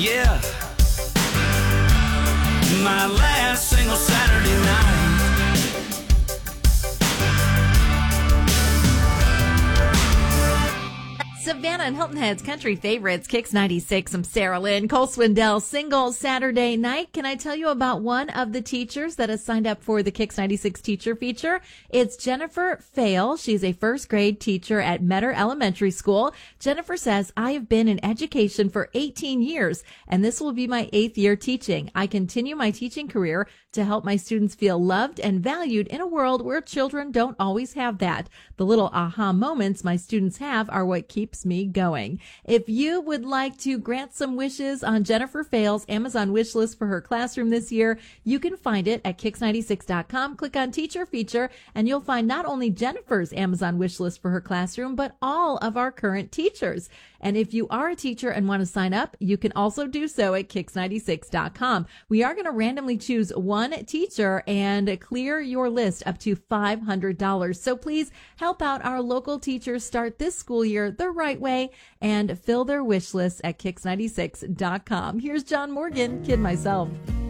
Yeah, my last single Saturday night. Savannah and Hilton Head's country favorites, Kicks 96. I'm Sarah Lynn. Cole Swindell, single Saturday night. Can I tell you about one of the teachers that has signed up for the Kicks 96 teacher feature? It's Jennifer Fail. She's a first grade teacher at Metter Elementary School. Jennifer says, I have been in education for 18 years, and this will be my 8th year teaching. I continue my teaching career to help my students feel loved and valued in a world where children don't always have that. The little aha moments my students have are what keeps me going. If you would like to grant some wishes on Jennifer Fail's Amazon wish list for her classroom this year, you can find it at kicks96.com. Click on teacher feature and you'll find not only Jennifer's Amazon wish list for her classroom, but all of our current teachers. And if you are a teacher and want to sign up, you can also do so at kicks96.com. We are going to randomly choose one teacher and clear your list up to $500. So please help out our local teachers start this school year the right way and fill their wish lists at kicks96.com. Here's John Morgan, Kid Myself.